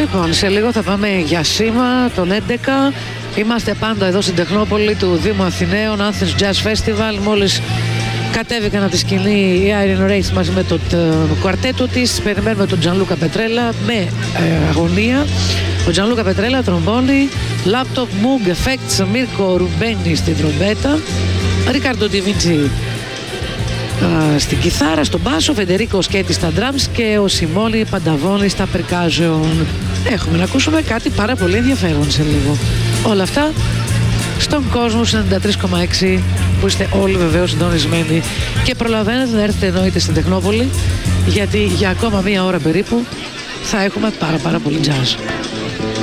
Λοιπόν, σε λίγο θα πάμε για σήμα τον 11. Είμαστε πάντα εδώ στην Τεχνόπολη του Δήμου Αθηναίων, Athens Jazz Festival. Μόλις κατέβηκαν από τη σκηνή η Iron Race μαζί με το κουαρτέτο της. Περιμένουμε τον Τζανλούκα Πετρέλα με αγωνία. Ο Τζανλούκα Πετρέλα, τρομπόνι, Laptop, Moog, Effects, Μίρκο Ρουμπένι στην τρομπέτα, Ρικάρντο Ντιβίντσι στην κιθάρα, στον μπάσο, Φεντερίκο Σκέτη στα drums και ο Σιμώνη Πανταβώνη στα percussion. Έχουμε να ακούσουμε κάτι πάρα πολύ ενδιαφέρον σε λίγο. Όλα αυτά στον κόσμο 93,6 που είστε όλοι βεβαίως συντονισμένοι και προλαβαίνετε να έρθετε εννοείται στην Τεχνόπολη, γιατί για ακόμα μία ώρα περίπου θα έχουμε πάρα πολύ jazz.